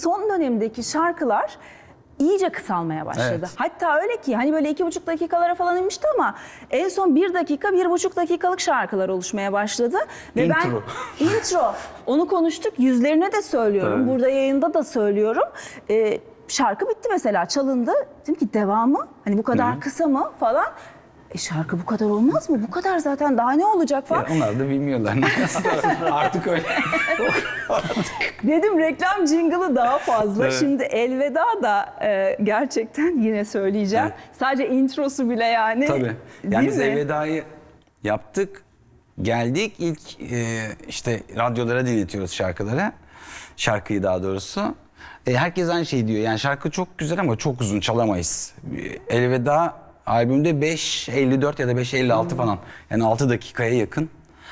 son dönemdeki şarkılar iyice kısalmaya başladı. Evet. Hatta öyle ki hani böyle 2,5 dakikalara falan inmişti ama en son 1 dakika, 1,5 dakikalık şarkılar oluşmaya başladı. Ve Intro. ben intro, onu konuştuk, yüzlerine de söylüyorum, Evet. burada yayında da söylüyorum. Şarkı bitti mesela, çalındı. Dedim ki devamı, hani bu kadar kısa mı falan. Şarkı bu kadar olmaz mı? Bu kadar zaten, daha ne olacak falan. Ya onlar da bilmiyorlar. Artık öyle. Dedim reklam jingle'ı daha fazla. Evet. Şimdi Elveda da gerçekten yine söyleyeceğim. Evet. Sadece introsu bile yani. Tabii. Yani Değil biz mi? Elveda'yı yaptık. Geldik ilk işte radyolara dinletiyoruz şarkıları. Şarkıyı daha doğrusu. Herkes aynı şey diyor. Yani şarkı çok güzel ama çok uzun, çalamayız. Elveda albümde 5.54 ya da 5.56 falan. Yani 6 dakikaya yakın.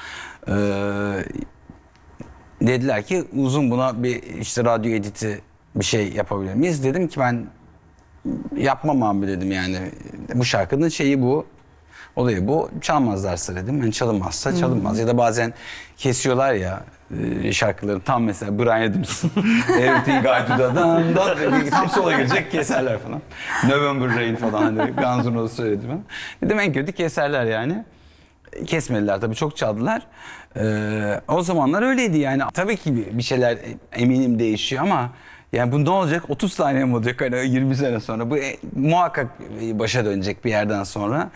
Dediler ki uzun, buna bir işte radyo editi bir şey yapabilir miyiz? Dedim ki ben yapmam abi dedim yani. Bu şarkının şeyi bu. Olayı bu. Çalmazlarsa dedim. Yani çalınmazsa çalınmaz. Ya da bazen kesiyorlar ya şarkıların tam mesela Brian Adams'ın Everything I Do'dan tam sola girecek, keserler falan. November Rain falan hani Guns N' Roses söyledi falan. Dedim en kötü keserler yani. Kesmediler tabii, çok çaldılar. O zamanlar öyleydi yani. Tabii ki bir şeyler eminim değişiyor ama yani bu ne olacak? 30 saniye mi olacak? Hani 20 sene sonra. Bu muhakkak başa dönecek bir yerden sonra.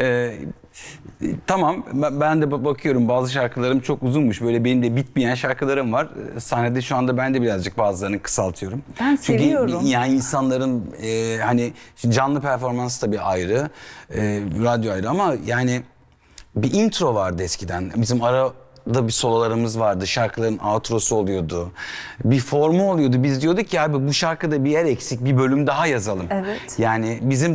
Tamam, ben de bakıyorum bazı şarkılarım çok uzunmuş. Böyle benim de bitmeyen şarkılarım var. Sahnede şu anda ben de birazcık bazılarını kısaltıyorum. Ben seviyorum. Çünkü yani insanların hani canlı performansı tabii ayrı, radyo ayrı ama yani bir intro vardı eskiden. Bizim arada bir sololarımız vardı. Şarkıların outrosu oluyordu. Bir formu oluyordu. Biz diyorduk ki abi bu şarkıda bir yer eksik, bir bölüm daha yazalım. Evet. Yani bizim